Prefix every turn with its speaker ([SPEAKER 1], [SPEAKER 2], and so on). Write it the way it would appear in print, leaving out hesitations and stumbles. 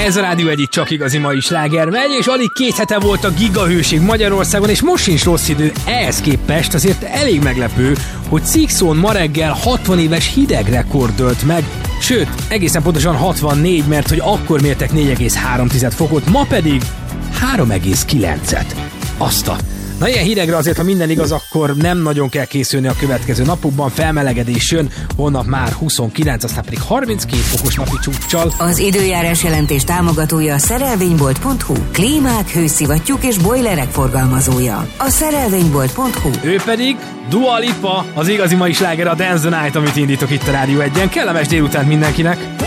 [SPEAKER 1] Ez a Rádió egyik csak igazi mai sláger megy, és alig 2 hete volt a gigahőség Magyarországon, és most sincs rossz idő. Ehhez képest azért elég meglepő, hogy Szikszón ma reggel 60 éves hidegrekord dölt meg, sőt, egészen pontosan 64, mert hogy akkor mértek 4,3 fokot, ma pedig 3,9-et. Na ilyen hidegre azért, ha minden igaz, akkor nem nagyon kell készülni a következő napokban, felmelegedés jön, holnap már 29, aztán pedig 32 fokos napi csúccsal.
[SPEAKER 2] Az időjárás jelentés támogatója a szerelvénybolt.hu, klímák, hőszivattyúk és bojlerek forgalmazója. A szerelvénybolt.hu.
[SPEAKER 1] Ő pedig Dua Lipa, az igazi mai sláger, a Dance the Night, amit indítok itt a Rádió 1-en. Kellemes délután mindenkinek!